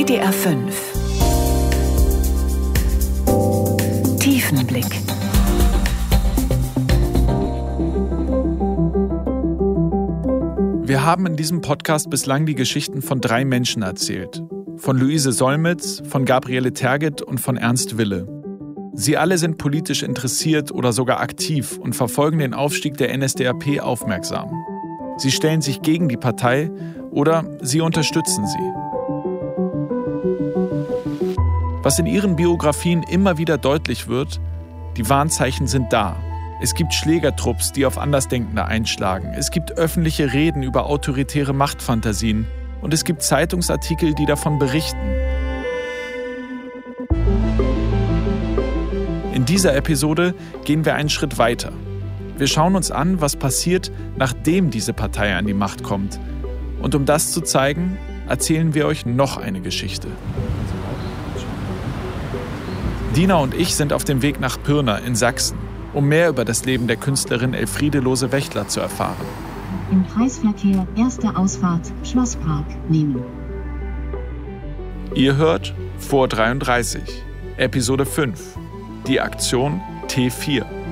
WDR 5 Tiefenblick. Wir haben in diesem Podcast bislang die Geschichten von 3 Menschen erzählt. Von Luise Solmitz, von Gabriele Tergit und von Ernst Wille. Sie alle sind politisch interessiert oder sogar aktiv und verfolgen den Aufstieg der NSDAP aufmerksam. Sie stellen sich gegen die Partei oder sie unterstützen sie. Was in ihren Biografien immer wieder deutlich wird, die Warnzeichen sind da. Es gibt Schlägertrupps, die auf Andersdenkende einschlagen. Es gibt öffentliche Reden über autoritäre Machtfantasien. Und es gibt Zeitungsartikel, die davon berichten. In dieser Episode gehen wir einen Schritt weiter. Wir schauen uns an, was passiert, nachdem diese Partei an die Macht kommt. Und um das zu zeigen, erzählen wir euch noch eine Geschichte. Dina und ich sind auf dem Weg nach Pirna in Sachsen, um mehr über das Leben der Künstlerin Elfriede Lose-Wächtler zu erfahren. Im Kreisverkehr, erste Ausfahrt, Schlosspark, nehmen. Ihr hört Vor 33, Episode 5, die Aktion T4.